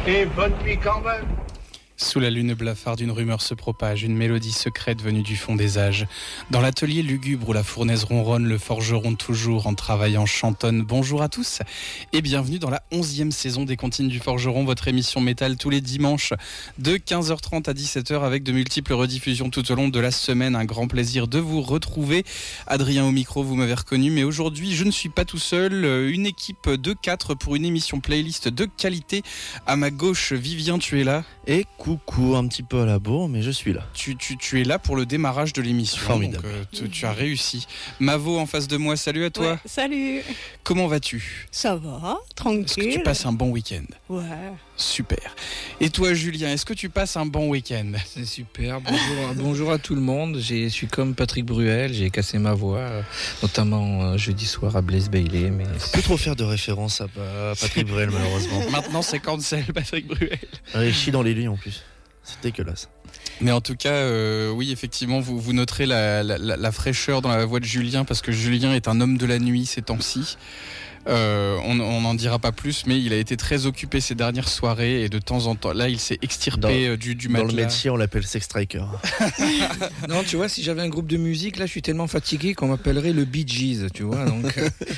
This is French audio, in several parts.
Et bonne nuit quand même. Sous la lune blafarde, une rumeur se propage, une mélodie secrète venue du fond des âges. Dans l'atelier lugubre où la fournaise ronronne, le forgeron toujours en travaillant chantonne. Bonjour à tous et bienvenue dans la 11e saison des Comptines du Forgeron, votre émission métal tous les dimanches de 15h30 à 17h avec de multiples rediffusions tout au long de la semaine. Un grand plaisir de vous retrouver. Adrien au micro, vous m'avez reconnu, mais aujourd'hui je ne suis pas tout seul. Une équipe de 4 pour une émission playlist de qualité. À ma gauche, Vivien, tu es là. Et coucou, un petit peu à la bourre, mais je suis là. Tu es là pour le démarrage de l'émission. Formidable. Donc, tu as réussi. Mavo en face de moi, salut à toi. Ouais, salut. Comment vas-tu ? Ça va, tranquille. Est-ce que tu passes un bon week-end ? Ouais. Super. Et toi, Julien, est-ce que tu passes un bon week-end ? C'est super. Bonjour à tout le monde. Je suis comme Patrick Bruel, j'ai cassé ma voix, notamment jeudi soir à Blaise Bailey. Mais Plus trop faire de référence à Patrick Bruel, malheureusement. Maintenant, c'est cancel, Patrick Bruel. Il chie dans les lits en plus. C'est dégueulasse. Mais en tout cas, oui, effectivement, vous noterez la fraîcheur dans la voix de Julien, parce que Julien est un homme de la nuit ces temps-ci. On n'en dira pas plus, mais il a été très occupé ces dernières soirées et de temps en temps, là, il s'est extirpé du matelas. Dans le métier, on l'appelle sex striker. non, tu vois, si j'avais un groupe de musique, là, je suis tellement fatigué qu'on m'appellerait le Bee Gees, tu vois. Donc,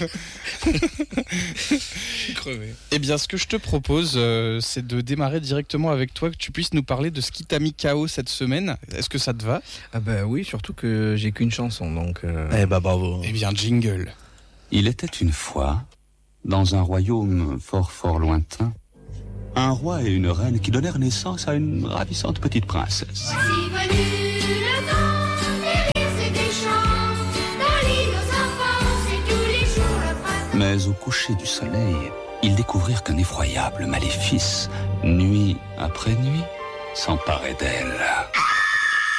je suis crevé. Eh bien, ce que je te propose, c'est de démarrer directement avec toi, que tu puisses nous parler de ce qui t'a mis KO cette semaine. Est-ce que ça te va ? Ah bah oui, surtout que j'ai qu'une chanson, donc. Eh bah bravo. Eh bien, jingle. Il était une fois, dans un royaume fort lointain, un roi et une reine qui donnèrent naissance à une ravissante petite princesse. Voici venu le temps des rires et des chants, dans l'île aux enfants, c'est tous les jours le printemps. Mais au coucher du soleil, ils découvrirent qu'un effroyable maléfice, nuit après nuit, s'emparait d'elle.